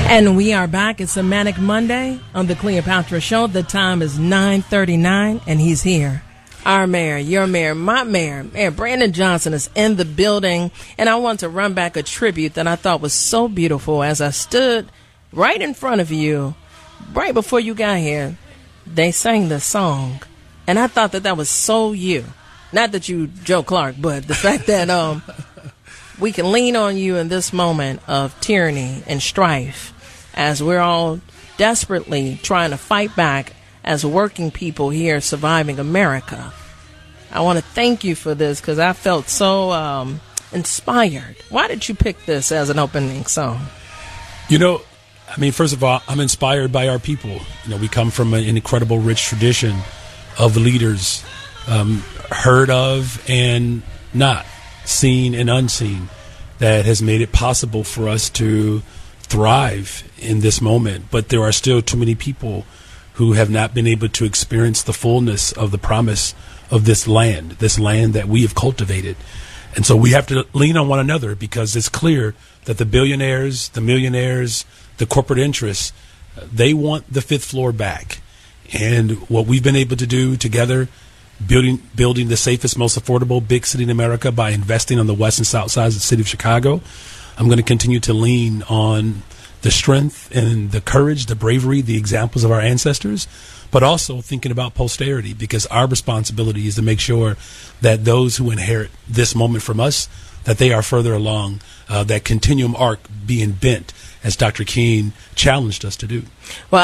And we are back. It's a Manic Monday on the Cleopatra Show. The time is 9:39, and he's here. Our mayor, your mayor, my mayor, Mayor Brandon Johnson is in the building. And I want to run back a tribute that I thought was so beautiful as I stood right in front of you, right before you got here. They sang the song, and I thought that was so you. Not that you Joe Clark, but the fact that we can lean on you in this moment of tyranny and strife as we're all desperately trying to fight back as working people here surviving America. I want to thank you for this because I felt so inspired. Why did you pick this as an opening song? You know, I mean, first of all, I'm inspired by our people. You know, we come from an incredible, rich tradition of leaders, heard of and not, seen and unseen, that has made it possible for us to thrive in this moment. But there are still too many people who have not been able to experience the fullness of the promise of this land that we have cultivated. And so we have to lean on one another, because it's clear that the billionaires, the millionaires, the corporate interests, they want the fifth floor back. And what we've been able to do together, building the safest, most affordable big city in America by investing on the west and south sides of the city of Chicago, I'm going to continue to lean on the strength and the courage, the bravery, the examples of our ancestors, but also thinking about posterity, because our responsibility is to make sure that those who inherit this moment from us, that they are further along that continuum arc being bent, as Dr. King challenged us to do. Well,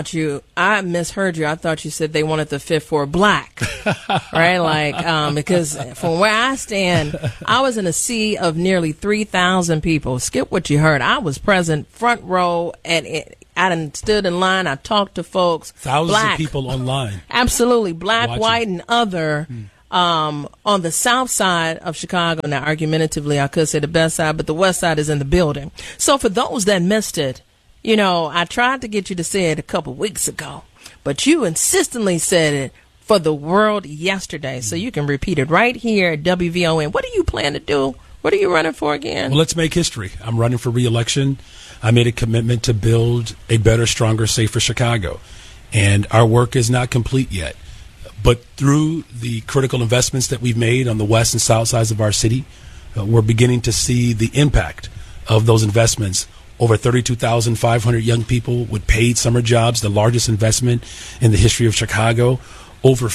I misheard you. I thought you said they wanted the fifth floor black, right? Like, because from where I stand, I was in a sea of nearly 3,000 people. Skip what you heard. I was present front row, and I done stood in line. I talked to folks. Thousands of people online. Absolutely. Black, watching. White, and other. On the south side of Chicago. Now, argumentatively, I could say the best side, but the west side is in the building. So for those that missed it, you know, I tried to get you to say it a couple weeks ago, but you insistently said it for the world yesterday. So you can repeat it right here at WVON. What do you plan to do? What are you running for again? Well, let's make history. I'm running for re-election. I made a commitment to build a better, stronger, safer Chicago. And our work is not complete yet. But through the critical investments that we've made on the west and south sides of our city, we're beginning to see the impact of those investments. Over 32,500 young people with paid summer jobs, the largest investment in the history of Chicago. Over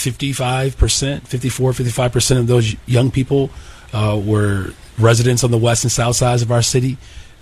55% of those young people were residents on the west and south sides of our city.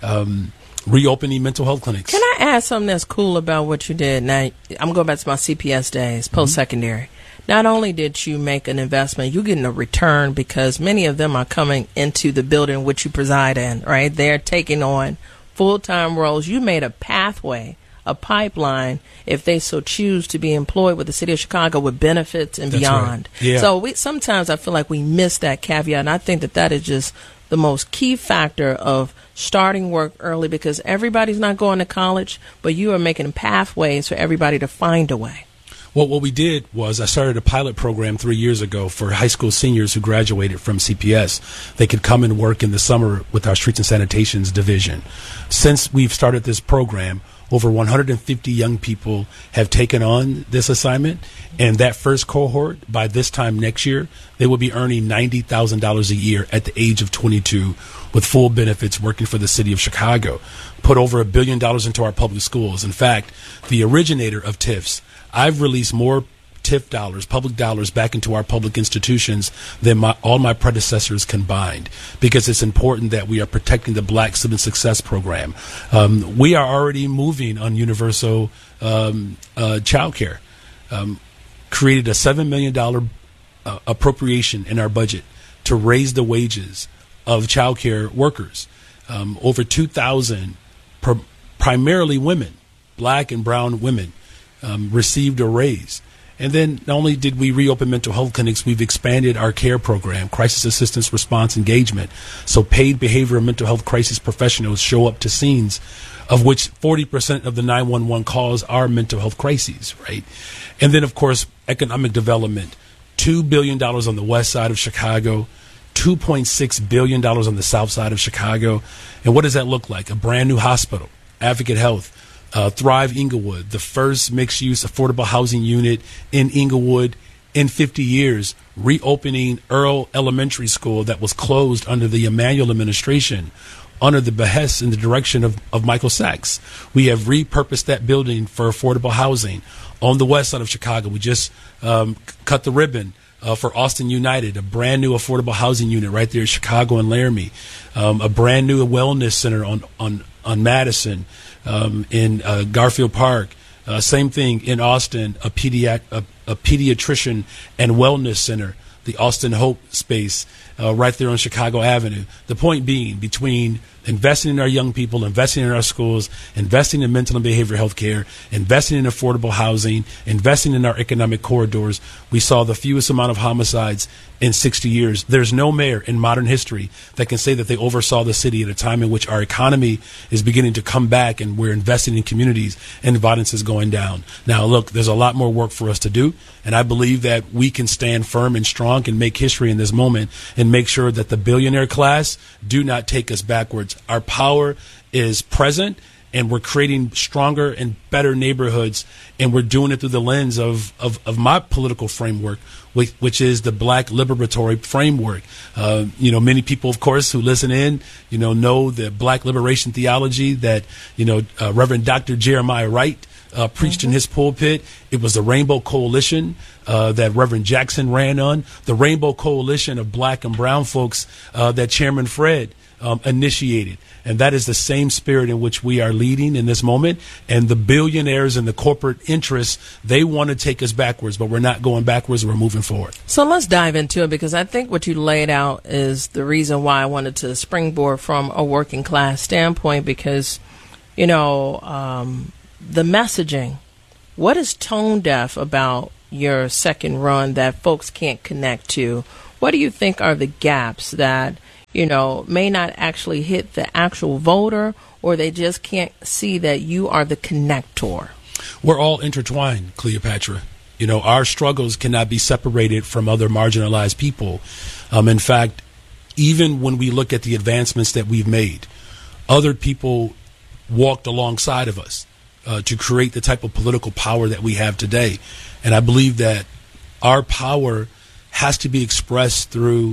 Reopening mental health clinics. Can I add something that's cool about what you did? Now, I'm going back to my CPS days, post-secondary. Not only did you make an investment, you're getting a return, because many of them are coming into the building which you preside in, right? They're taking on full-time roles. You made a pathway, a pipeline, if they so choose to be employed with the city of Chicago with benefits and That's beyond. Right. Yeah. So sometimes I feel like we miss that caveat, and I think that is just the most key factor of starting work early, because everybody's not going to college, but you are making pathways for everybody to find a way. Well, what we did was I started a pilot program 3 years ago for high school seniors who graduated from CPS. They could come and work in the summer with our Streets and Sanitations division. Since we've started this program, over 150 young people have taken on this assignment, and that first cohort, by this time next year, they will be earning $90,000 a year at the age of 22 with full benefits, working for the city of Chicago. Put over $1 billion into our public schools. In fact, the originator of TIFs, I've released more TIF dollars, public dollars, back into our public institutions than all my predecessors combined, because it's important that we are protecting the Black Student Success Program. We are already moving on universal child care. Created a $7 million appropriation in our budget to raise the wages of child care workers. Over 2,000, primarily women, Black and brown women, received a raise. And then not only did we reopen mental health clinics, we've expanded our care program, crisis assistance response engagement. So paid behavioral and mental health crisis professionals show up to scenes, of which 40% of the 911 calls are mental health crises, right? And then, of course, economic development, $2 billion on the west side of Chicago, $2.6 billion on the south side of Chicago. And what does that look like? A brand new hospital, Advocate Health, Thrive Inglewood, the first mixed-use affordable housing unit in Inglewood in 50 years, reopening Earl Elementary School that was closed under the Emanuel administration, under the behest and the direction of Michael Sachs. We have repurposed that building for affordable housing. On the west side of Chicago, we just cut the ribbon for Austin United, a brand new affordable housing unit right there in Chicago and Laramie, a brand new wellness center on Madison, in Garfield Park. Same thing in Austin, a pediatrician and wellness center, the Austin Hope space, right there on Chicago Avenue. The point being, between investing in our young people, investing in our schools, investing in mental and behavioral health care, investing in affordable housing, investing in our economic corridors, we saw the fewest amount of homicides in 60 years. There's no mayor in modern history that can say that they oversaw the city at a time in which our economy is beginning to come back and we're investing in communities and violence is going down. Now, look, there's a lot more work for us to do, and I believe that we can stand firm and strong and make history in this moment and make sure that the billionaire class do not take us backwards. Our power is present, and we're creating stronger and better neighborhoods, and we're doing it through the lens of my political framework, which is the Black liberatory framework. Many people, of course, who listen in, know the Black liberation theology that, Reverend Dr. Jeremiah Wright preached in his pulpit. It was the Rainbow Coalition that Reverend Jackson ran on, the Rainbow Coalition of Black and brown folks that Chairman Fred initiated. And that is the same spirit in which we are leading in this moment. And the billionaires and the corporate interests, they want to take us backwards, but we're not going backwards. We're moving forward. So let's dive into it, because I think what you laid out is the reason why I wanted to springboard from a working class standpoint, because, the messaging, what is tone deaf about your second run that folks can't connect to? What do you think are the gaps that may not actually hit the actual voter, or they just can't see that you are the connector? We're all intertwined, Cleopatra. Our struggles cannot be separated from other marginalized people. In fact, even when we look at the advancements that we've made, other people walked alongside of us to create the type of political power that we have today. And I believe that our power has to be expressed through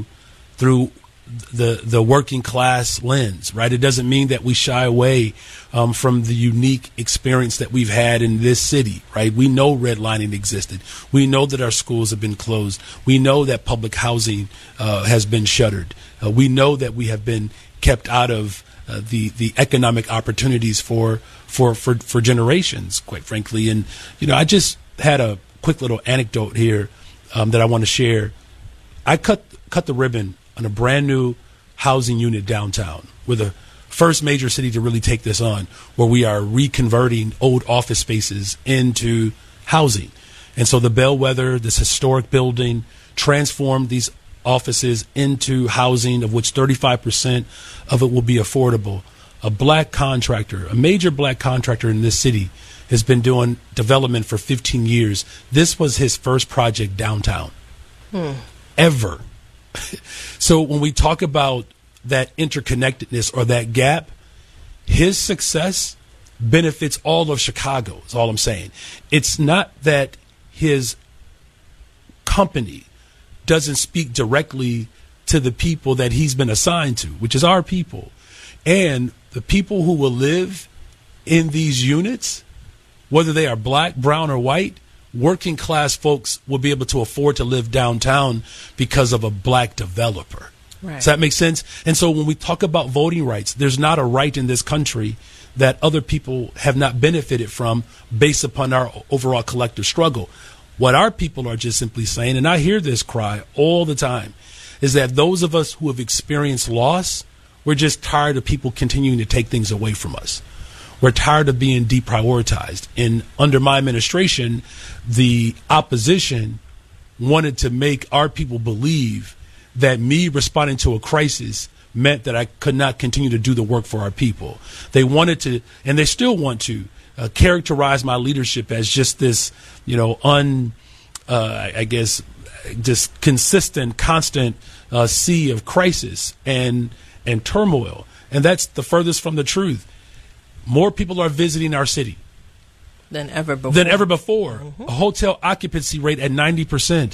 the working class lens, right? It doesn't mean that we shy away from the unique experience that we've had in this city, right? We know redlining existed. We know that our schools have been closed. We know that public housing has been shuttered. We know that we have been kept out of the economic opportunities for generations, quite frankly. And I just had a quick little anecdote here that I want to share. I cut the ribbon on a brand new housing unit downtown. We're the first major city to really take this on, where we are reconverting old office spaces into housing. And so the Bellwether, this historic building, transformed these offices into housing, of which 35% of it will be affordable. A black contractor, a major black contractor in this city, has been doing development for 15 years. This was his first project downtown ever. So when we talk about that interconnectedness or that gap, his success benefits all of Chicago, is all I'm saying. It's not that his company doesn't speak directly to the people that he's been assigned to, which is our people. And the people who will live in these units, whether they are black, brown, or white, working class folks will be able to afford to live downtown because of a black developer. Right. Does that make sense? And so when we talk about voting rights, there's not a right in this country that other people have not benefited from based upon our overall collective struggle. What our people are just simply saying, and I hear this cry all the time, is that those of us who have experienced loss, we're just tired of people continuing to take things away from us. We're tired of being deprioritized. And under my administration, the opposition wanted to make our people believe that me responding to a crisis meant that I could not continue to do the work for our people. They wanted to, and they still want to, characterize my leadership as just this, just consistent, constant sea of crisis and turmoil. And that's the furthest from the truth. more people are visiting our city than ever before. Mm-hmm. A hotel occupancy rate at 90%.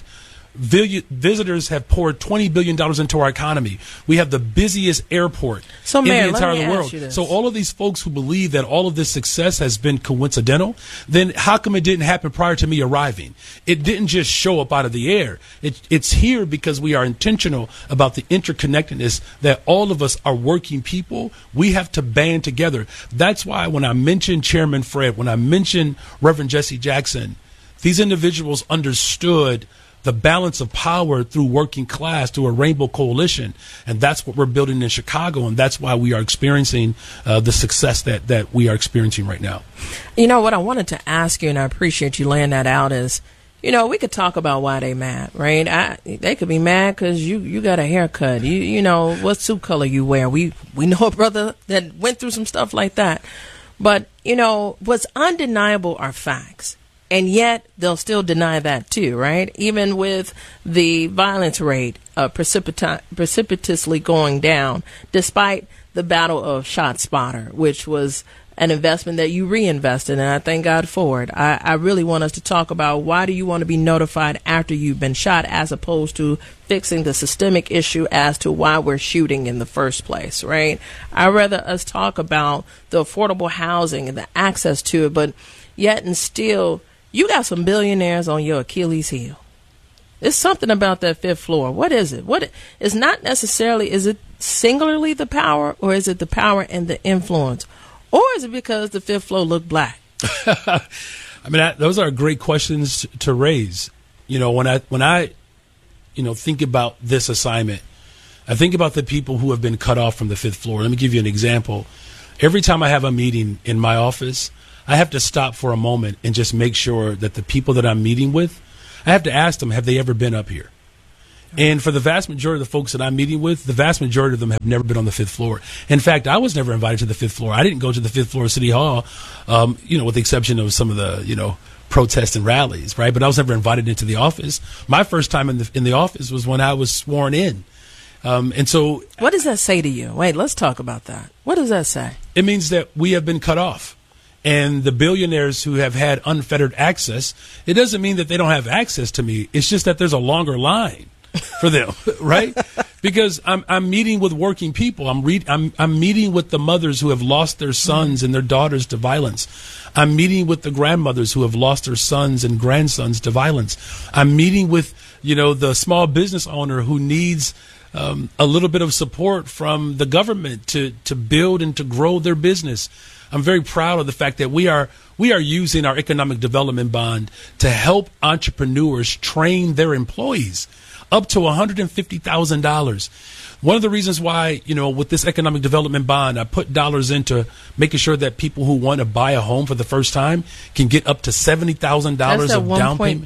Visitors have poured $20 billion into our economy. We have the busiest airport in the entire world. So all of these folks who believe that all of this success has been coincidental, then how come it didn't happen prior to me arriving? It didn't just show up out of the air. It's here because we are intentional about the interconnectedness that all of us are working people. We have to band together. That's why when I mentioned Chairman Fred, when I mentioned Reverend Jesse Jackson, these individuals understood the balance of power through working class, through a rainbow coalition. And that's what we're building in Chicago. And that's why we are experiencing the success that we are experiencing right now. You know, what I wanted to ask you, and I appreciate you laying that out, is, you know, we could talk about why they mad, right? They could be mad because you got a haircut. You know, what suit color you wear. We know a brother that went through some stuff like that. But, you know, what's undeniable are facts. And yet they'll still deny that too, right? Even with the violence rate precipitously going down, despite the battle of ShotSpotter, which was an investment that you reinvested, and I thank God for it. I really want us to talk about why do you want to be notified after you've been shot, as opposed to fixing the systemic issue as to why we're shooting in the first place, right? I'd rather us talk about the affordable housing and the access to it, but yet and still, you got some billionaires on your Achilles heel. There's something about that fifth floor. What is it? It's not necessarily, is it singularly the power, or is it the power and the influence? Or is it because the fifth floor looked black? I mean, those are great questions to raise. You know, when I think about this assignment, I think about the people who have been cut off from the fifth floor. Let me give you an example. Every time I have a meeting in my office, I have to stop for a moment and just make sure that the people that I'm meeting with, I have to ask them, have they ever been up here? And for the vast majority of the folks that I'm meeting with, the vast majority of them have never been on the fifth floor. In fact, I was never invited to the fifth floor. I didn't go to the fifth floor of City Hall, with the exception of some of the, protests and rallies, right? But I was never invited into the office. My first time in the office was when I was sworn in. And so, what does that say to you? Wait, let's talk about that. What does that say? It means that we have been cut off. And the billionaires who have had unfettered access, it doesn't mean that they don't have access to me. It's just that there's a longer line for them, right? Because I'm meeting with working people. I'm meeting with the mothers who have lost their sons and their daughters to violence. I'm meeting with the grandmothers who have lost their sons and grandsons to violence. I'm meeting with, the small business owner who needs a little bit of support from the government to build and to grow their business. I'm very proud of the fact that we are using our economic development bond to help entrepreneurs train their employees up to $150,000. One of the reasons why, with this economic development bond, I put dollars into making sure that people who want to buy a home for the first time can get up to $70,000 of down payment.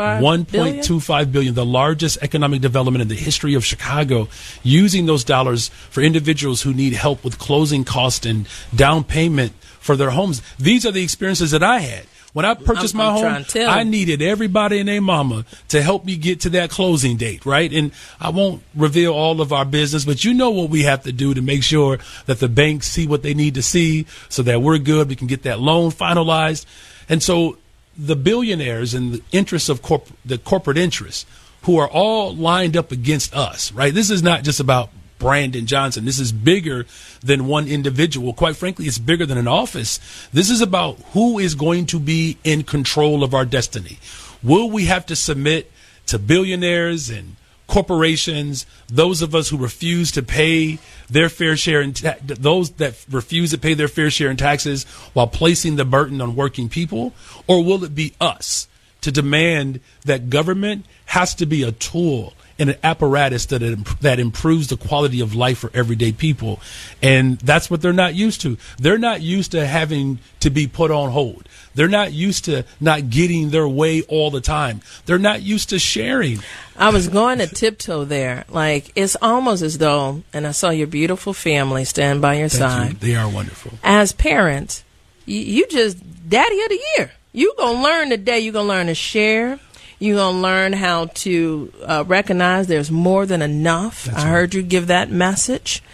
$1.25 billion, the largest economic development in the history of Chicago, using those dollars for individuals who need help with closing costs and down payment for their homes. These are the experiences that I had. When I purchased my home, I needed everybody and their mama to help me get to that closing date, right? And I won't reveal all of our business, but you know what we have to do to make sure that the banks see what they need to see so that we're good. We can get that loan finalized. And so the billionaires and the interests of the corporate interests who are all lined up against us, right? This is not just about Brandon Johnson. This is bigger than one individual. Quite frankly, it's bigger than an office. This is about who is going to be in control of our destiny. Will we have to submit to billionaires and corporations, those of us who refuse to pay their fair share, those that refuse to pay their fair share in taxes while placing the burden on working people? Or will it be us to demand that government has to be a tool and an apparatus that improves the quality of life for everyday people? And that's what they're not used to. They're not used to having to be put on hold. They're not used to not getting their way all the time. They're not used to sharing. I was going to tiptoe there. Like, it's almost as though, and I saw your beautiful family stand by your side. You. They are wonderful. As parents, you just daddy of the year. You're going to learn today. You're going to learn to share. You're going to learn how to recognize there's more than enough. I heard you give that message.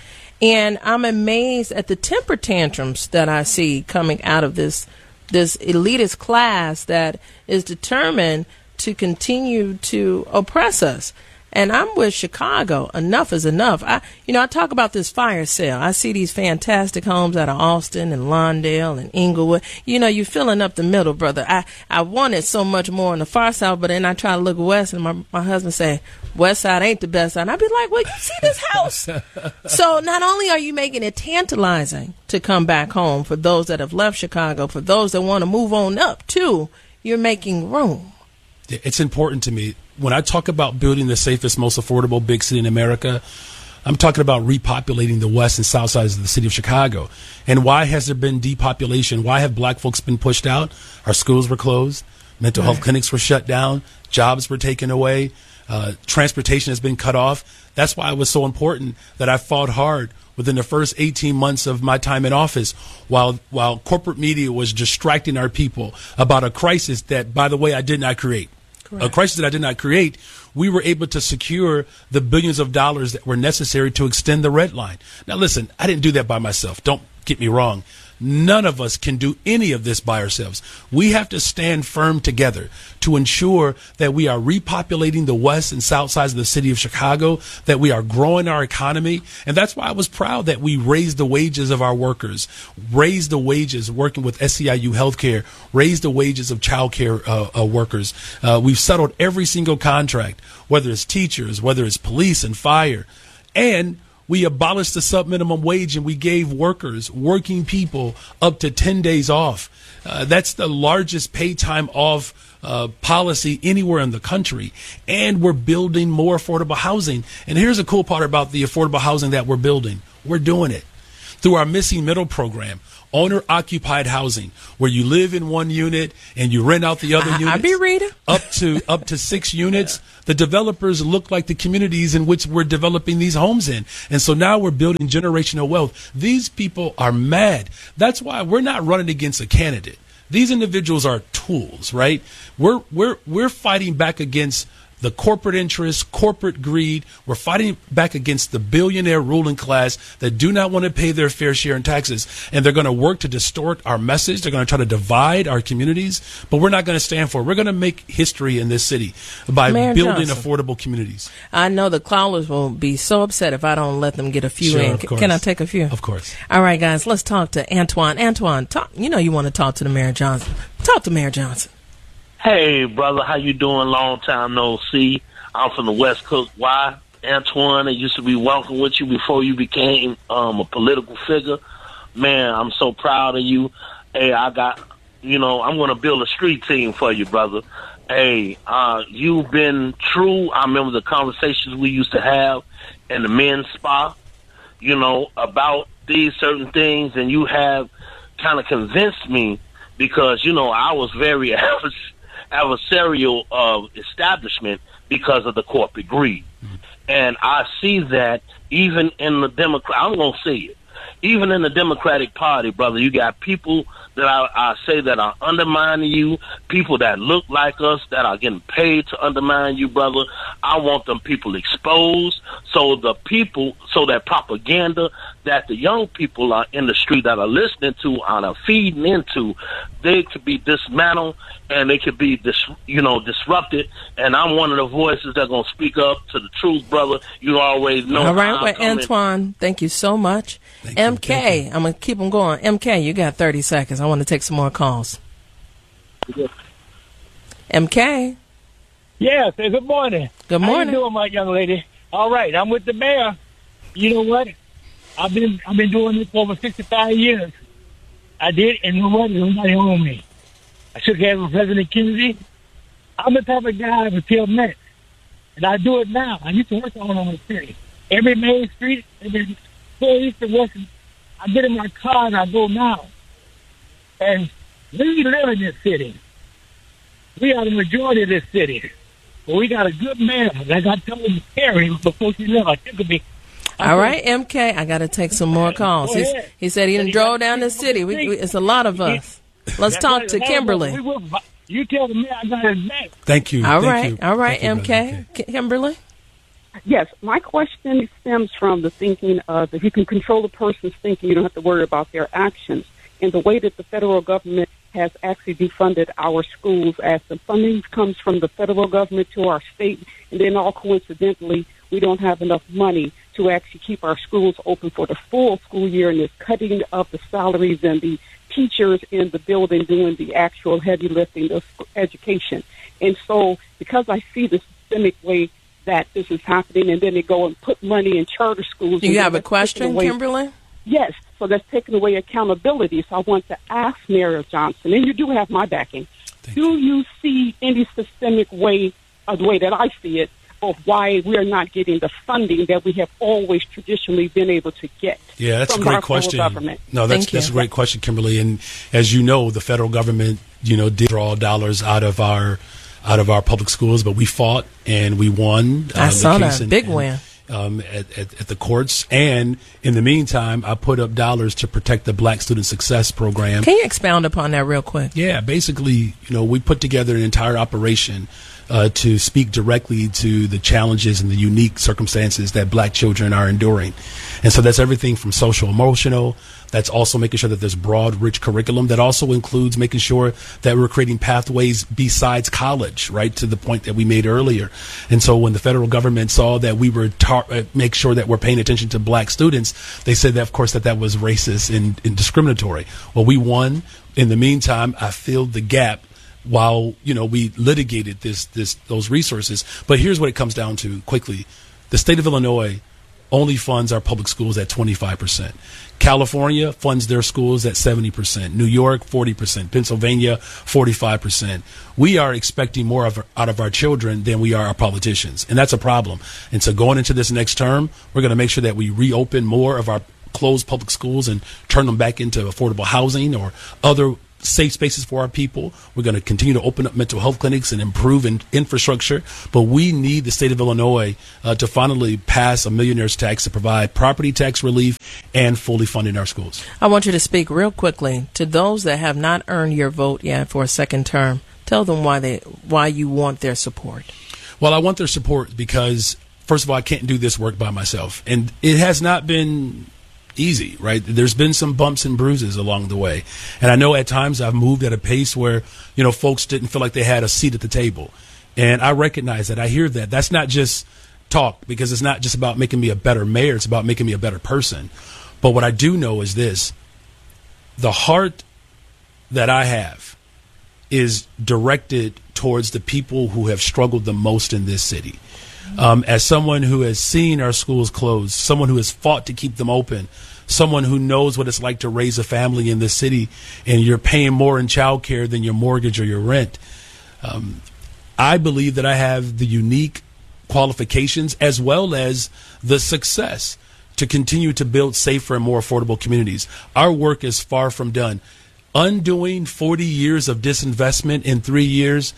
And I'm amazed at the temper tantrums that I see coming out of this elitist class that is determined to continue to oppress us. And I'm with Chicago. Enough is enough. I talk about this fire sale. I see these fantastic homes out of Austin and Lawndale and Inglewood. You're filling up the middle, brother. I wanted so much more on the far side, but then I try to look west, and my husband say, west side ain't the best side. And I'd be like, well, you see this house? So not only are you making it tantalizing to come back home for those that have left Chicago, for those that want to move on up, too, you're making room. It's important to me. When I talk about building the safest, most affordable big city in America, I'm talking about repopulating the west and south sides of the city of Chicago. And why has there been depopulation? Why have black folks been pushed out? Our schools were closed. Mental health clinics were shut down. Jobs were taken away. Transportation has been cut off. That's why it was so important that I fought hard within the first 18 months of my time in office while corporate media was distracting our people about a crisis that, by the way, I did not create. Correct. A crisis that I did not create. We were able to secure the billions of dollars that were necessary to extend the red line. Now, listen, I didn't do that by myself. Don't get me wrong. None of us can do any of this by ourselves. We have to stand firm together to ensure that we are repopulating the west and south sides of the city of Chicago, that we are growing our economy. And that's why I was proud that we raised the wages of our workers, raised the wages working with SEIU Healthcare, raised the wages of child care workers. We've settled every single contract, whether it's teachers, whether it's police and fire. And we abolished the subminimum wage, and we gave working people, up to 10 days off. That's the largest paid time off policy anywhere in the country. And we're building more affordable housing. And here's the cool part about the affordable housing that we're building. We're doing it through our Missing Middle program. Owner-occupied housing, where you live in one unit and you rent out the other units. I be reading. Up to 6 units. Yeah. The developers look like the communities in which we're developing these homes in. And so now we're building generational wealth. These people are mad. That's why we're not running against a candidate. These individuals are tools, right? We're fighting back against the corporate interests, corporate greed. We're fighting back against the billionaire ruling class that do not want to pay their fair share in taxes. And they're going to work to distort our message. They're going to try to divide our communities. But we're not going to stand for it. We're going to make history in this city by Mayor building Johnson, affordable communities. I know the callers will be so upset if I don't let them get a few in. Can I take a few? Of course. All right, guys, let's talk to Antoine. Antoine, you want to talk to the Mayor Johnson. Talk to Mayor Johnson. Hey, brother, how you doing? Long time no see. I'm from the West Coast. Why? Antoine, I used to be walking with you before you became a political figure. Man, I'm so proud of you. Hey, I'm going to build a street team for you, brother. Hey, you've been true. I remember the conversations we used to have in the men's spa, about these certain things, and you have kind of convinced me because, I was very adversarial of establishment because of the corporate greed. Mm-hmm. And I see that even in the I'm going to say it, even in the Democratic Party, brother, you got people that I say that are undermining you, people that look like us that are getting paid to undermine you, brother. I want them people exposed so that propaganda that the young people are in the street that are listening to are feeding into, they could be dismantled and they could be disrupted. And I'm one of the voices that going to speak up to the truth, brother. You always know. All right, well, Antoine, thank you so much. MK, I'm going to keep them going. MK, you got 30 seconds. I want to take some more calls. Yeah. MK. Yes, good morning. Good morning. How you doing, my young lady? All right, I'm with the mayor. You know what? I've been doing this for over 65 years. I did, and you know what? Nobody owned me. I shook hands with President Kennedy. I'm the type of guy who tell minutes, and I do it now. I used to work all over the city. Every main street, every east and west, I get in my car and I go now. And we live in this city. We are the majority of this city. But we got a good mayor. Like I told Terry before she left, I think it'd be. All right, MK, I got to take some more calls. He said he didn't drove down the city. It's a lot of us. Let's talk to Kimberly. You tell the mayor I got his back. Thank you. All right, MK. Kimberly? Yes, my question stems from the thinking of if you can control a person's thinking, you don't have to worry about their actions. And the way that the federal government has actually defunded our schools, as the funding comes from the federal government to our state, and then all coincidentally, we don't have enough money to actually keep our schools open for the full school year, and it's cutting of the salaries and the teachers in the building doing the actual heavy lifting of education. And so because I see the systemic way that this is happening, and then they go and put money in charter schools. Do you have a question, Kimberly? Yes, so that's taking away accountability. So I want to ask Mayor Johnson, and you do have my backing, do you see any systemic way, the way that I see it, of why we are not getting the funding that we have always traditionally been able to get? Yeah, that's a great question. Government? No, that's a great question, Kimberly. And as you know, the federal government, did draw dollars out of our public schools, but we fought and we won. I saw that big win. At the courts, and in the meantime, I put up dollars to protect the Black Student Success Program. Can you expound upon that real quick? Yeah, basically, we put together an entire operation to speak directly to the challenges and the unique circumstances that Black children are enduring. And so that's everything from social, emotional. That's also making sure that there's broad, rich curriculum. That also includes making sure that we're creating pathways besides college, right, to the point that we made earlier. And so when the federal government saw that we were make sure that we're paying attention to Black students, they said that, of course, that was racist and discriminatory. Well, we won. In the meantime, I filled the gap while, we litigated those resources. But here's what it comes down to quickly. The state of Illinois only funds our public schools at 25%. California funds their schools at 70%. New York, 40%. Pennsylvania, 45%. We are expecting more out of our children than we are our politicians. And that's a problem. And so going into this next term, we're going to make sure that we reopen more of our closed public schools and turn them back into affordable housing or other safe spaces for our people. We're going to continue to open up mental health clinics and improve infrastructure. But we need the state of Illinois to finally pass a millionaire's tax to provide property tax relief and fully funding our schools. I want you to speak real quickly to those that have not earned your vote yet for a second term. Tell them why you want their support. Well, I want their support because, first of all, I can't do this work by myself. And it has not been easy, right? There's been some bumps and bruises along the way. And I know at times I've moved at a pace where, folks didn't feel like they had a seat at the table. And I recognize that. I hear that. That's not just talk, because it's not just about making me a better mayor. It's about making me a better person. But what I do know is this: the heart that I have is directed towards the people who have struggled the most in this city. As someone who has seen our schools closed, someone who has fought to keep them open, someone who knows what it's like to raise a family in this city, and you're paying more in child care than your mortgage or your rent, I believe that I have the unique qualifications as well as the success to continue to build safer and more affordable communities. Our work is far from done. Undoing 40 years of disinvestment in 3 years,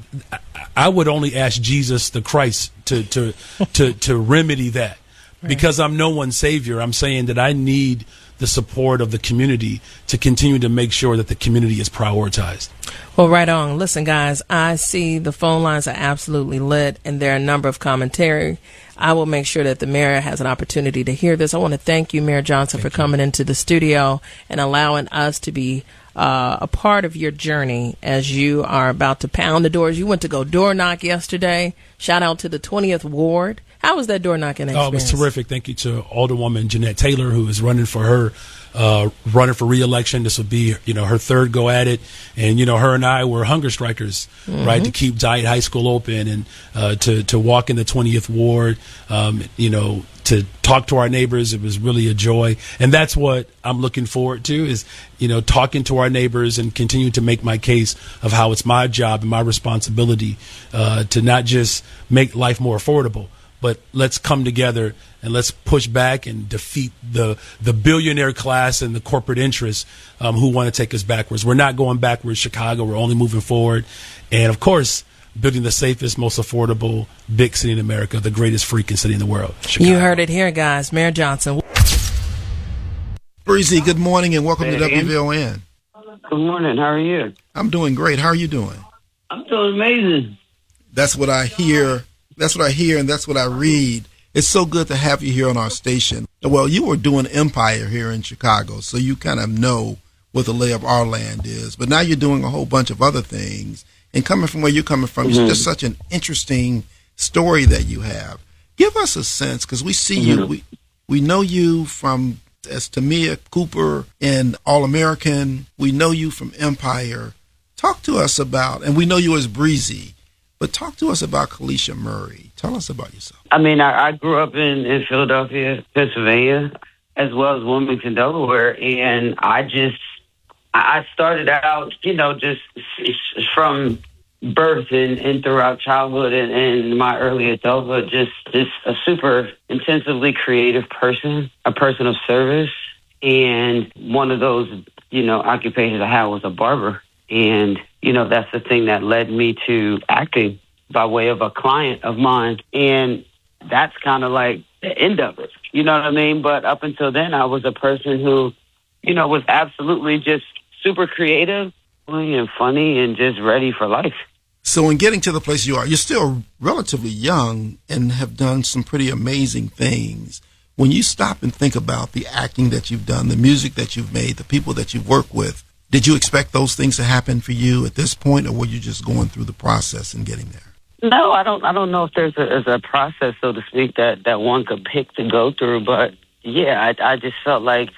I would only ask Jesus the Christ to remedy that. Right. Because I'm no one's savior. I'm saying that I need the support of the community to continue to make sure that the community is prioritized. Well, right on. Listen, guys, I see the phone lines are absolutely lit, and there are a number of commentary. I will make sure that the mayor has an opportunity to hear this. I want to thank you, Mayor Johnson, for coming into the studio and allowing us to be a part of your journey as you are about to pound the doors. You went to go door knock yesterday. Shout out to the 20th Ward. How was that door knocking experience? Oh, it was terrific. Thank you to Alderwoman Jeanette Taylor, who is running for re-election. This will be, her third go at it. And, her and I were hunger strikers, right, to keep Dyett High School open and to walk in the 20th Ward, to talk to our neighbors. It was really a joy. And that's what I'm looking forward to is, talking to our neighbors and continue to make my case of how it's my job and my responsibility to not just make life more affordable, but let's come together and let's push back and defeat the billionaire class and the corporate interests who want to take us backwards. We're not going backwards, Chicago. We're only moving forward. And, of course, building the safest, most affordable big city in America, the greatest freaking city in the world, Chicago. You heard it here, guys. Mayor Johnson. Breezy, good morning and welcome to WVON. Good morning. How are you? I'm doing great. How are you doing? I'm doing amazing. That's what I hear That's what I hear, and that's what I read. It's so good to have you here on our station. Well, you were doing Empire here in Chicago, so you kind of know what the lay of our land is. But now you're doing a whole bunch of other things. And coming from where you're coming from, it's just such an interesting story that you have. Give us a sense, because we see you, we know you from as Tamia Cooper in All American. We know you from Empire. Talk to us about, and we know you as Breezy, but talk to us about Kalisha Murray. Tell us about yourself. I mean, I grew up in Philadelphia, Pennsylvania, as well as Wilmington, Delaware, and I started out, just from birth and throughout childhood and my early adulthood, just a super intensively creative person, a person of service. And one of those, occupations I had was a barber. And, that's the thing that led me to acting by way of a client of mine. And that's kind of like the end of it. You know what I mean? But up until then, I was a person who, was absolutely just super creative and funny and just ready for life. So in getting to the place you are, you're still relatively young and have done some pretty amazing things. When you stop and think about the acting that you've done, the music that you've made, the people that you've worked with, did you expect those things to happen for you at this point, or were you just going through the process and getting there? No, I don't know if there's a process, so to speak, that one could pick to go through. But yeah, I just felt like,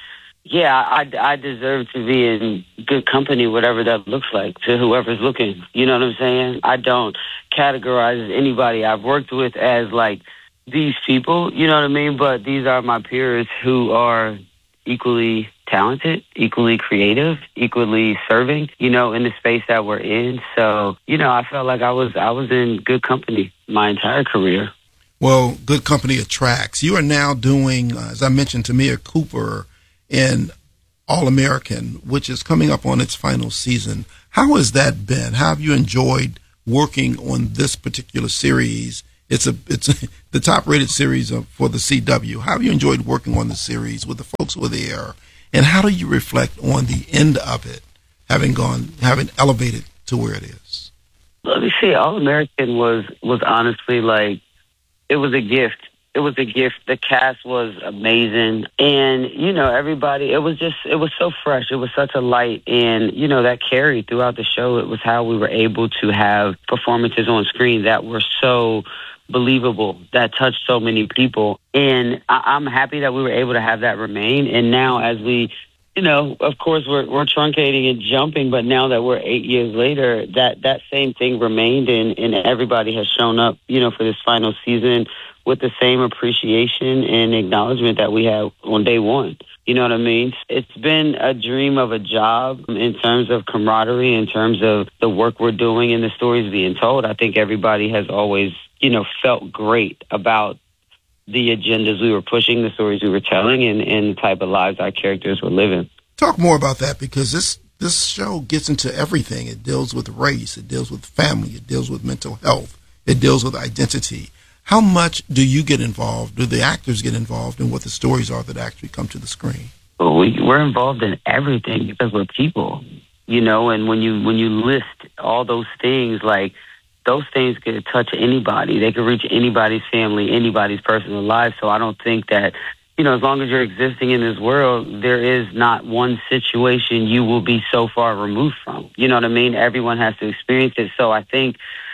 I deserve to be in good company, whatever that looks like, to whoever's looking. You know what I'm saying? I don't categorize anybody I've worked with as like these people, you know what I mean? But these are my peers who are equally talented, equally creative, equally serving, in the space that we're in. So, I felt like I was in good company my entire career. Well, good company attracts. You are now doing, as I mentioned, Tamia Cooper in All American, which is coming up on its final season. How has that been? How have you enjoyed working on this particular series? It's the top rated series for the CW. How have you enjoyed working on the series with the folks who are there? And how do you reflect on the end of it, having elevated to where it is? Let me see. All American was honestly like, it was a gift. It was a gift. The cast was amazing. And, everybody, it was so fresh. It was such a light. And, that carried throughout the show. It was how we were able to have performances on screen that were so believable, that touched so many people. And I'm happy that we were able to have that remain. And now as we, of course, we're truncating and jumping, but now that we're 8 years later, that same thing remained. And everybody has shown up, for this final season with the same appreciation and acknowledgement that we had on day one. You know what I mean? It's been a dream of a job in terms of camaraderie, in terms of the work we're doing and the stories being told. I think everybody has always, felt great about the agendas we were pushing, the stories we were telling, and the type of lives our characters were living. Talk more about that, because this show gets into everything. It deals with race. It deals with family. It deals with mental health. It deals with identity. How much do you get involved? Do the actors get involved in what the stories are that actually come to the screen? Well, we're involved in everything because we're people, and when you list all those things, like, those things could touch anybody. They could reach anybody's family, anybody's personal life. So I don't think that, as long as you're existing in this world, there is not one situation you will be so far removed from. You know what I mean? Everyone has to experience it. So I think,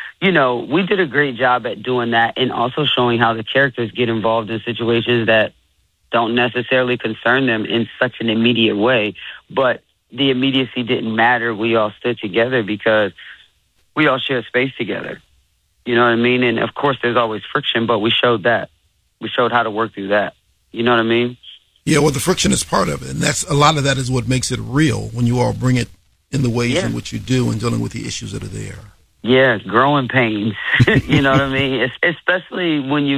we did a great job at doing that, and also showing how the characters get involved in situations that don't necessarily concern them in such an immediate way. But the immediacy didn't matter. We all stood together because we all share space together. You know what I mean? And of course there's always friction, but we showed that. We showed how to work through that. You know what I mean? Yeah, well, the friction is part of it. And a lot of that is what makes it real, when you all bring it in the ways in which you do and dealing with the issues that are there. Yeah, growing pains. You know what I mean? Especially when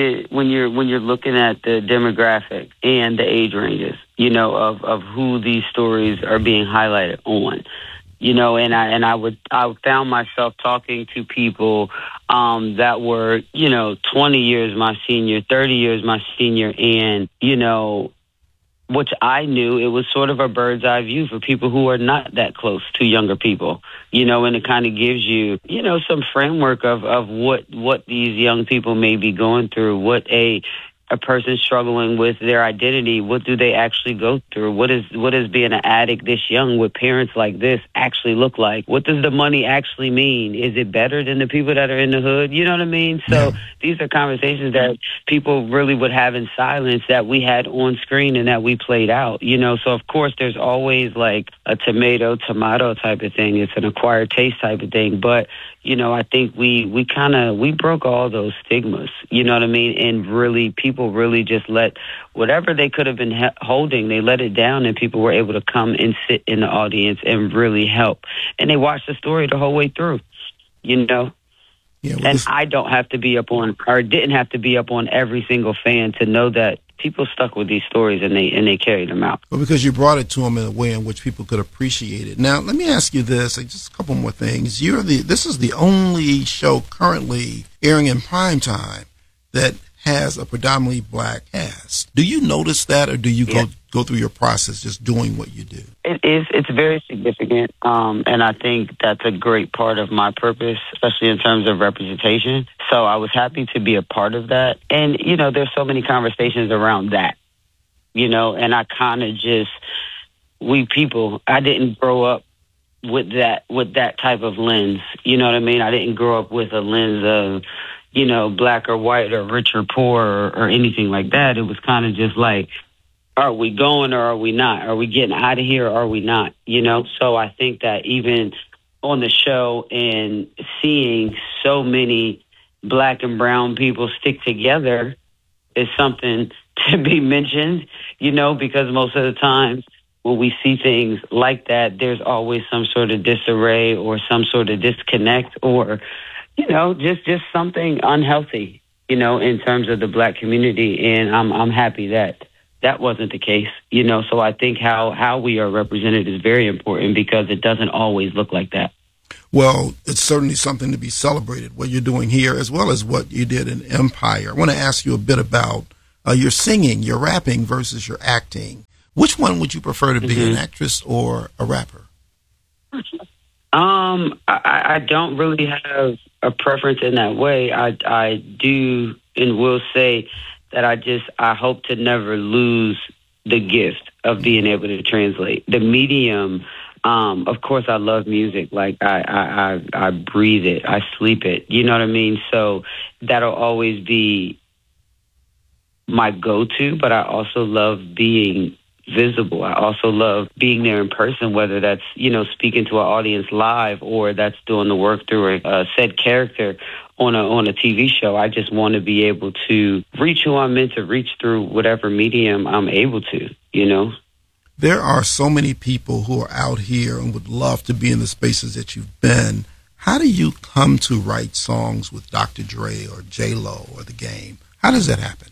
you're looking at the demographic and the age ranges, of who these stories are being highlighted on. And I found myself talking to people that were, 20 years my senior, 30 years my senior, and, which I knew it was sort of a bird's eye view for people who are not that close to younger people. and it kind of gives you, some framework of what these young people may be going through, what a person struggling with their identity, what do they actually go through? What is being an addict this young with parents like this actually look like? What does the money actually mean? Is it better than the people that are in the hood? You know what I mean? So these are conversations that people really would have in silence that we had on screen and that we played out, So of course there's always like a tomato type of thing. It's an acquired taste type of thing. But, I think we broke all those stigmas, you know what I mean? And really, people really just let whatever they could have been holding, they let it down, and people were able to come and sit in the audience and really help. And they watched the story the whole way through, Yeah, and I don't have to be up on, or didn't have to be up on every single fan to know that people stuck with these stories and they carried them out. Well, because you brought it to them in a way in which people could appreciate it. Now, let me ask you this, just a couple more things. This is the only show currently airing in prime time that has a predominantly black cast. Do you notice that, or do you go through your process just doing what you do? It is. It's very significant, and I think that's a great part of my purpose, especially in terms of representation. So I was happy to be a part of that. And, there's so many conversations around that, and I kind of just, I didn't grow up with that type of lens. You know what I mean? I didn't grow up with a lens of, black or white or rich or poor or anything like that. It was kind of just like, are we going or are we not? Are we getting out of here or are we not? So I think that even on the show and seeing so many black and brown people stick together is something to be mentioned, because most of the time when we see things like that, there's always some sort of disarray or some sort of disconnect or, just something unhealthy, in terms of the black community. And I'm happy that wasn't the case, so I think how we are represented is very important because it doesn't always look like that. Well, it's certainly something to be celebrated, what you're doing here, as well as what you did in Empire. I want to ask you a bit about your singing, your rapping versus your acting. Which one would you prefer to be, an actress or a rapper? I don't really have a preference in that way. I do and will say that I hope to never lose the gift of being able to translate. The medium, of course, I love music. Like I breathe it, I sleep it. You know what I mean? So that'll always be my go-to, but I also love being visible. I also love being there in person, whether that's, speaking to an audience live or that's doing the work through a said character on a TV show. I just want to be able to reach who I'm meant to reach through whatever medium I'm able to, There are so many people who are out here and would love to be in the spaces that you've been. How do you come to write songs with Dr. Dre or J-Lo or The Game? How does that happen?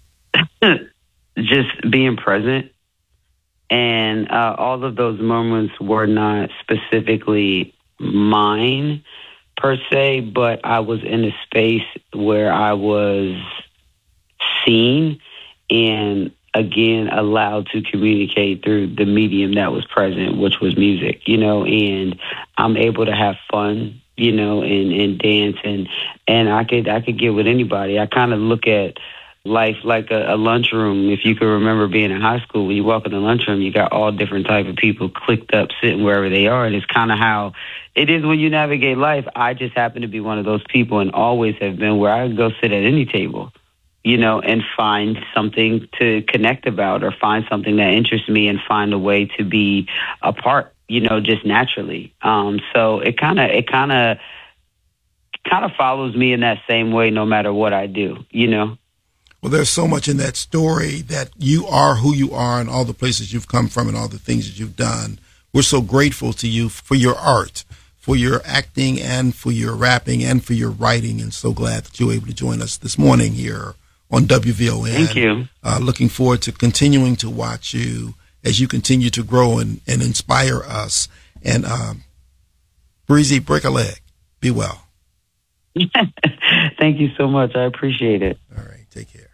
Just being present. And all of those moments were not specifically mine per se, but I was in a space where I was seen and, again, allowed to communicate through the medium that was present, which was music, and I'm able to have fun, and dance and I could get with anybody. I kind of look at life like a lunchroom. If you can remember being in high school, when you walk in the lunchroom, you got all different type of people clicked up, sitting wherever they are. And it's kind of how it is when you navigate life. I just happen to be one of those people and always have been where I can go sit at any table, and find something to connect about or find something that interests me and find a way to be a part, just naturally. So it kind of follows me in that same way no matter what I do, Well, there's so much in that story that you are who you are and all the places you've come from and all the things that you've done. We're so grateful to you for your art, for your acting and for your rapping and for your writing, and so glad that you were able to join us this morning here on WVON. Thank you. Looking forward to continuing to watch you as you continue to grow and inspire us. And Breezy, break a leg. Be well. Thank you so much. I appreciate it. All right. Take care.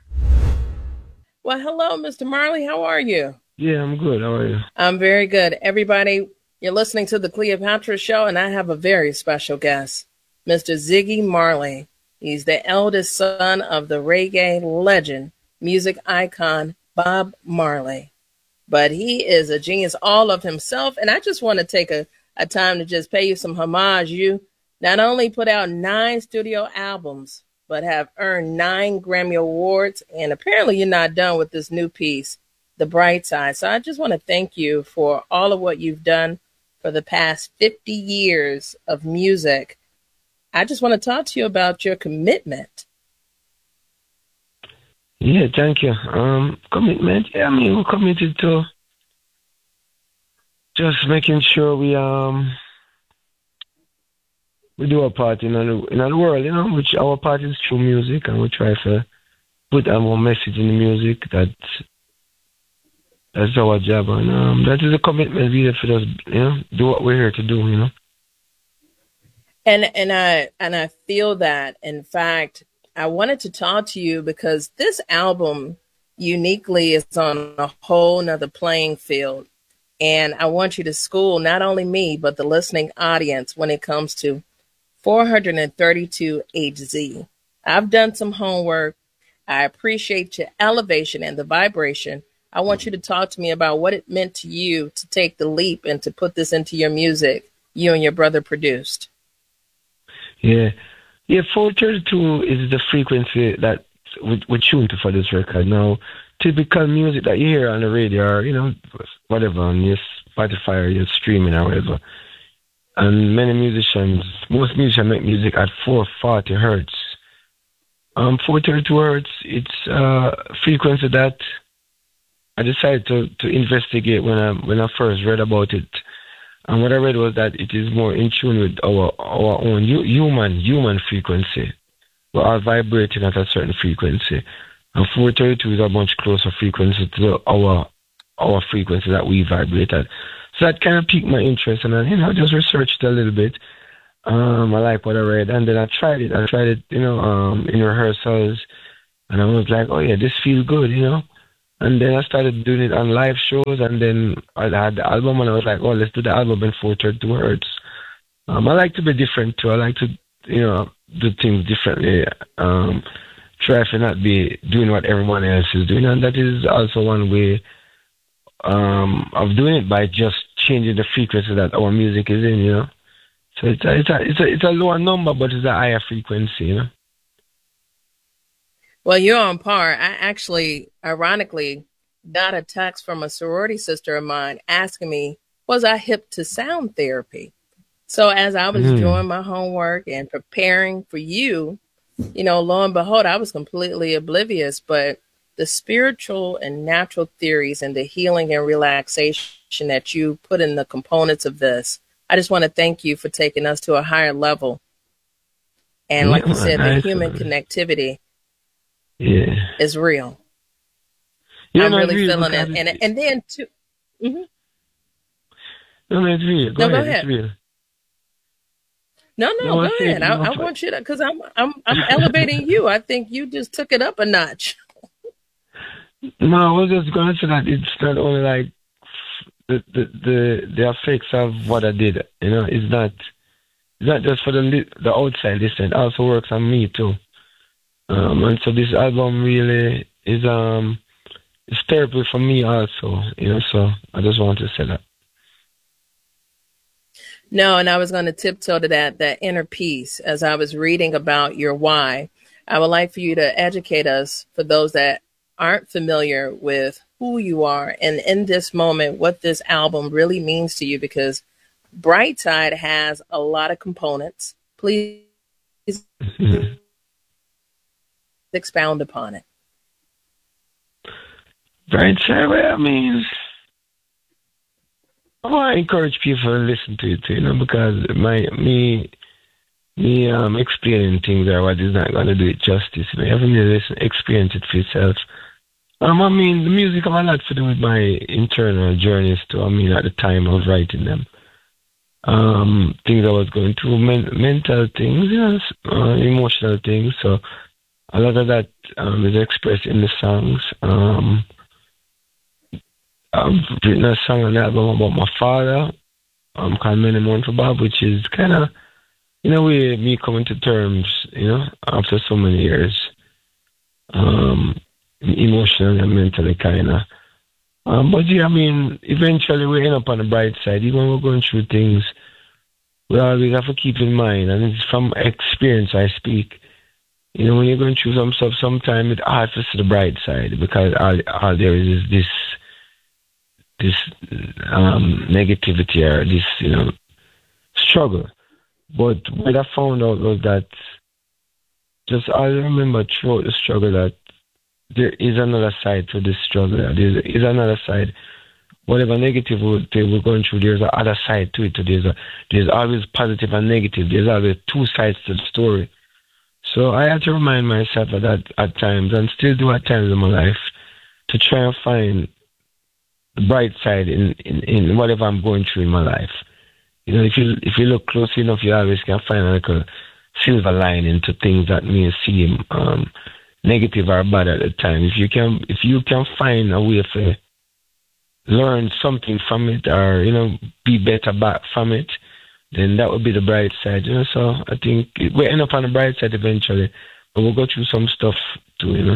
Well, hello, Mr. Marley. How are you? Yeah, I'm good. How are you? I'm very good. Everybody, You're listening to the Cleopatra Show, and I have a very special guest, Mr. Ziggy Marley. He's the eldest son of the reggae legend, music icon, Bob Marley. But he is a genius all of himself, and I just want to take a time to just pay you some homage. You not only put out 9 studio albums, but have earned 9 Grammy Awards, and apparently you're not done with this new piece, The Bright Side. So I just want to thank you for all of what you've done for the past 50 years of music. I just want to talk to you about your commitment. Yeah, thank you. Commitment, yeah, I mean, we're committed to just making sure we do our part in the world, you know, which our part is through music, and we try to put our message in the music. That's our job, and that is a commitment we have for us, you know, do what we're here to do, you know. And I feel that. In fact, I wanted to talk to you because this album uniquely is on a whole nother playing field. And I want you to school not only me, but the listening audience when it comes to 432 HZ. I've done some homework. I appreciate your elevation and the vibration. I want you to talk to me about what it meant to you to take the leap and to put this into your music you and your brother produced. Yeah, 432 is the frequency that we tuned to for this record. Now, typical music that you hear on the radio, or, you know, whatever, on your Spotify or your streaming or whatever. And most musicians make music at 440 hertz. 432 hertz, it's a frequency that I decided to investigate when I first read about it. And what I read was that it is more in tune with our own human frequency. We are vibrating at a certain frequency. And 432 is a much closer frequency to our frequency that we vibrate at. So that kind of piqued my interest, and I just researched a little bit. I like what I read, and then I tried it. You know, in rehearsals, and I was like, oh yeah, this feels good, you know. And then I started doing it on live shows, and then I had the album, and I was like, oh, let's do the album in 432 hertz. I like to be different too. I like to, you know, do things differently. Try to not be doing what everyone else is doing, and that is also one way of doing it, by just changing the frequency that our music is in, you know. So it's a lower number, but it's a higher frequency, you know. Well, you're on par. I actually, ironically, got a text from a sorority sister of mine asking me, was I hip to sound therapy? So as I was doing my homework and preparing for you, you know, lo and behold, I was completely oblivious. But the spiritual and natural theories and the healing and relaxation that you put in the components of this, I just want to thank you for taking us to a higher level. And like you said, the human connectivity is real. Yeah, I'm really feeling it. And then too. Mm-hmm. No, it's real. Go ahead. It's real. No, go ahead. I want you to, because I'm elevating you. I think you just took it up a notch. No, I was just going to say that it's not only like the effects of what I did. You know, it's not just for the outside listener. It also works on me too. And so this album really is it's therapy for me also. You know, so I just want to say that. No, and I was going to tiptoe to that inner peace as I was reading about your why. I would like for you to educate us, for those that aren't familiar with who you are and in this moment, what this album really means to you, because Brightside has a lot of components. Please expound upon it. Brightside, well, I mean, I want to encourage people to listen to it, you know, because me explaining things or what is not going to do it justice. You know, you have to listen, experience it for yourself. I mean, the music have a lot to do with my internal journeys too. I mean, at the time of writing them, things I was going through, mental things, you know, emotional things. So a lot of that is expressed in the songs. I've written a song on the album about my father, called Many Mourn for Bob, which is kind of, in a way, me coming to terms, after so many years, emotionally and mentally, kind of. But yeah, I mean, eventually we end up on the bright side. Even when we're going through things, we always have to keep in mind, and it's from experience I speak. When you're going through some stuff, sometimes it's hard to see the bright side because all there is this negativity or this, struggle. But what I found out was that just I remember throughout the struggle that there is another side to this struggle. There is another side. Whatever negative we're going through, there's another side to it. There's always positive and negative. There's always two sides to the story. So I had to remind myself of that at times, and still do at times in my life, to try and find the bright side in whatever I'm going through in my life. If you look close enough, you always can find like a silver lining to things that may seem negative or bad at the time. If you can find a way to learn something from it, or be better back from it, then that would be the bright side. So I think we end up on the bright side eventually, but we'll go through some stuff too.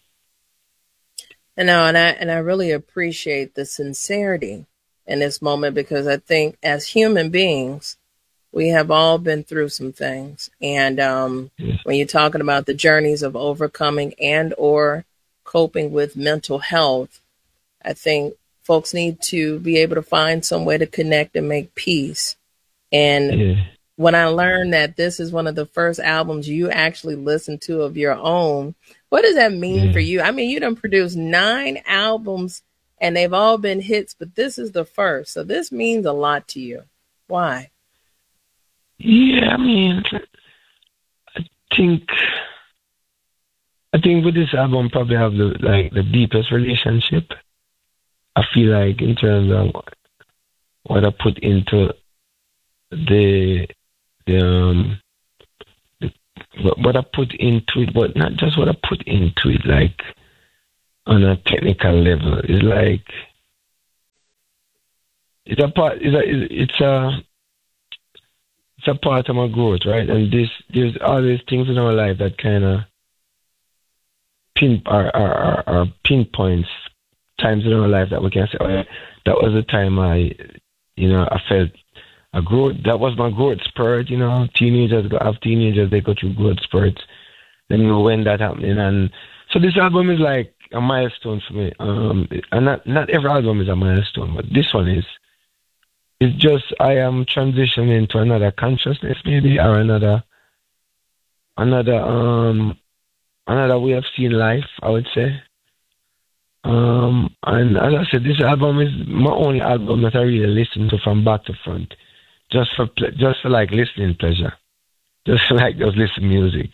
And I really appreciate the sincerity in this moment, because I think as human beings, we have all been through some things. And when you're talking about the journeys of overcoming and or coping with mental health, I think folks need to be able to find some way to connect and make peace. And when I learned that this is one of the first albums you actually listened to of your own, what does that mean for you? I mean, you done produced 9 albums and they've all been hits, but this is the first. So this means a lot to you. Why? Yeah, I mean, I think with this album probably have the deepest relationship. I feel like in terms of what I put into what I put into it, but not just what I put into it, like on a technical level. It's like it's a part of my growth, right? And there's all these things in our life that kind of pinpoints times in our life that we can say, oh, yeah, that was the time I felt a growth. That was my growth spurt. Teenagers they go through growth spurts. Then when that happening, and so this album is like a milestone for me. And not every album is a milestone, but this one is. It's just I am transitioning to another consciousness, maybe, or another way of seeing life, I would say. And as I said, this album is my only album that I really listen to from back to front, just for like listening pleasure, just listen music,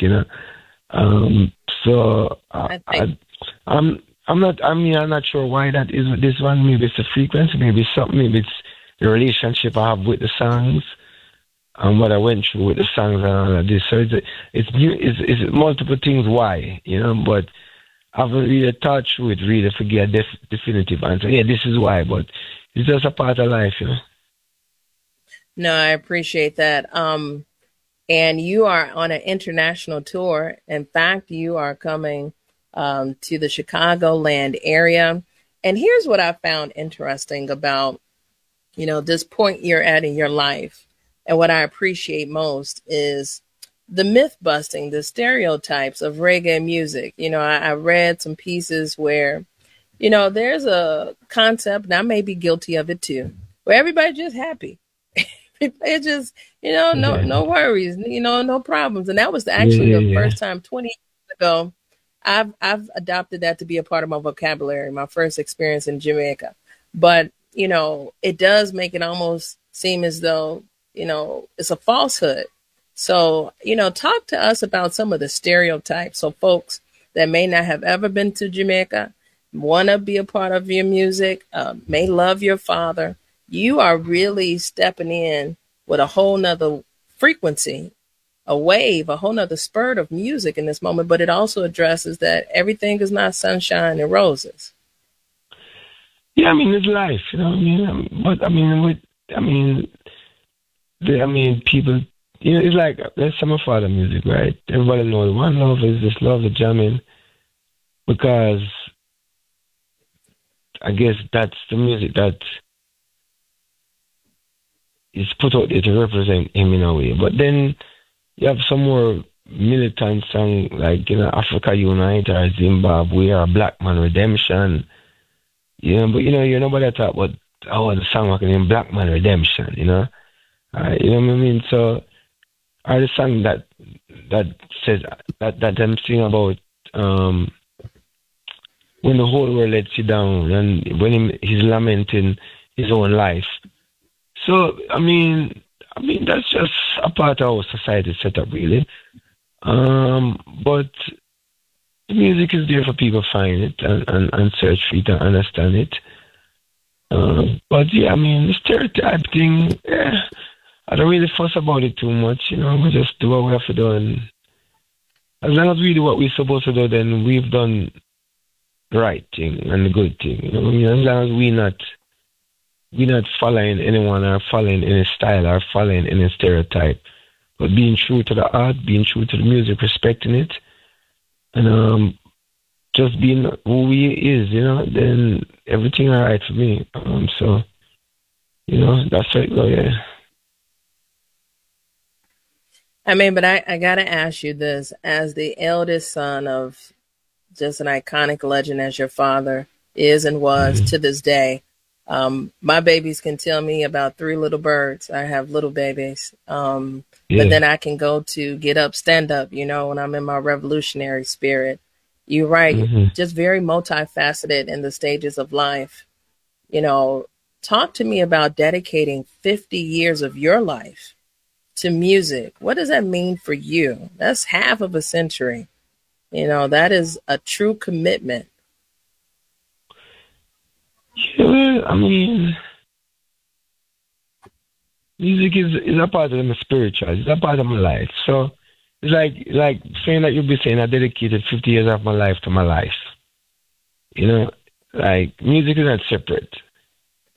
So I'm not sure why that is with this one. Maybe it's the frequency, maybe it's something, maybe it's the relationship I have with the songs and what I went through with the songs and all of this. So it's multiple things why, but I haven't really thought through it really to get a definitive answer. Yeah, this is why, but it's just a part of life, No, I appreciate that. And you are on an international tour. In fact, you are coming to the Chicagoland area. And here's what I found interesting about, this point you're at in your life. And what I appreciate most is the myth busting, the stereotypes of reggae music. I read some pieces where, there's a concept, and I may be guilty of it too, where everybody's just happy. It's just, no worries, no problems. And that was actually the first time 20 years ago, I've adopted that to be a part of my vocabulary, my first experience in Jamaica. But, it does make it almost seem as though, it's a falsehood. So, talk to us about some of the stereotypes. So folks that may not have ever been to Jamaica, want to be a part of your music, may love your father. You are really stepping in with a whole nother frequency, a wave, a whole nother spurt of music in this moment. But it also addresses that everything is not sunshine and roses. Yeah, I mean, it's life, But I mean, people, you know, it's like, that's some of father music, right? Everybody knows One Love is this love, the jamming, because I guess that's the music that is put out there to represent him in a way. But then you have some more militant song like, you know, Africa Unite or Zimbabwe or Black Man Redemption. You know, but you know, you're nobody talk about the song like in Black Man Redemption, you know? You know what I mean? So are the song that says that them sing about when the whole world lets you down and when he's lamenting his own life. So I mean that's just a part of our society setup, really. But the music is there for people to find it and search for it and understand it. But yeah, I mean, the stereotype thing, yeah, I don't really fuss about it too much, you know. We just do what we have to do, and as long as we do what we're supposed to do, then we've done the right thing and the good thing. You know what I mean? As long as we're not following anyone or following any style or following any stereotype, but being true to the art, being true to the music, respecting it, and just being who we is, you know, then everything all right for me. So, you know, that's it. Oh, yeah. I mean, but I got to ask you this. As the eldest son of just an iconic legend as your father is and was to this day, my babies can tell me about Three Little Birds. I have little babies. But then I can go to Get Up, Stand Up, you know, when I'm in my revolutionary spirit. You're right. Just very multifaceted in the stages of life. You know, talk to me about dedicating 50 years of your life to music. What does that mean for you? That's half of a century. You know, that is a true commitment. Yeah, I mean, music is a part of my spiritual. It's a part of my life. So it's like saying that you'll be saying I dedicated 50 years of my life to my life. You know, like music is not separate.